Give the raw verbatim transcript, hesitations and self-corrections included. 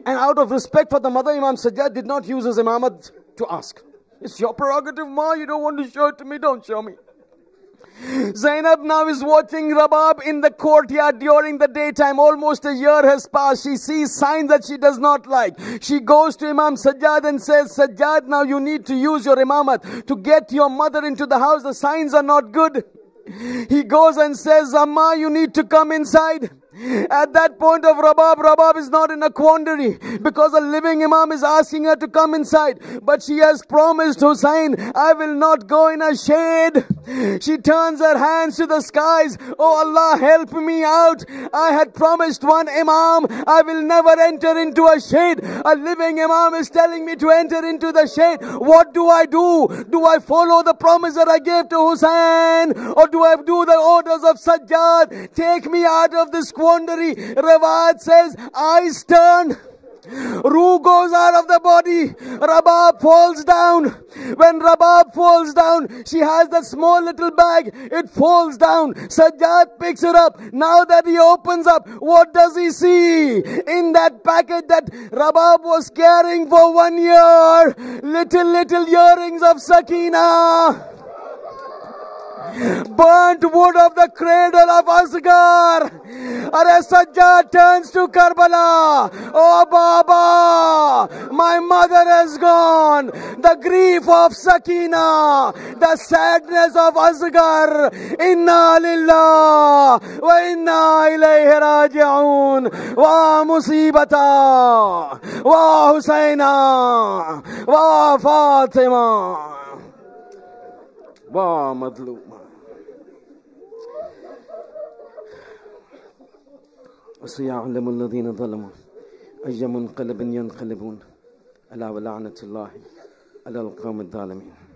And out of respect for the mother, Imam Sajjad did not use his imamat to ask. It's your prerogative, Ma. You don't want to show it to me, don't show me. Zainab now is watching Rabab in the courtyard during the daytime. Almost a year has passed. She sees signs that she does not like. She goes to Imam Sajjad and says, Sajjad, now you need to use your imamat to get your mother into the house. The signs are not good. He goes and says, Amma, you need to come inside. At that point of Rabab, Rabab is not in a quandary because a living Imam is asking her to come inside. But she has promised Hussein, I will not go in a shade. She turns her hands to the skies. Oh Allah, help me out. I had promised one Imam, I will never enter into a shade. A living Imam is telling me to enter into the shade. What do I do? Do I follow the promise that I gave to Hussein? Or do I do the orders of Sajjad? Take me out of this quandary. Rawat says, eyes turn. Ruh goes out of the body. Rabab falls down. When Rabab falls down, she has that small little bag. It falls down. Sajjad picks it up. Now that he opens up, what does he see? In that packet that Rabab was carrying for one year, little, little earrings of Sakina. Burnt wood of the cradle of Asghar. Are Sajjad turns to Karbala. Oh Baba, my mother has gone. The grief of Sakina, the sadness of Asghar. Inna lillah wa inna ilayhi raji'un. Wa musibata wa Husaina wa Fatima wa madluma. وسيعلم الذين ظلموا أي منقلب ينقلبون ألا ولعنة الله على القوم الظالمين.